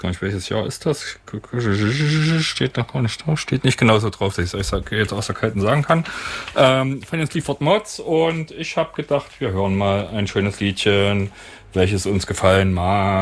Gar nicht, welches Jahr ist das? Steht noch gar nicht drauf. Steht nicht genauso drauf, dass ich es euch jetzt aus der Kalten sagen kann. Von den Sleaford Mods. Und ich habe gedacht, wir hören mal ein schönes Liedchen, welches uns gefallen mag.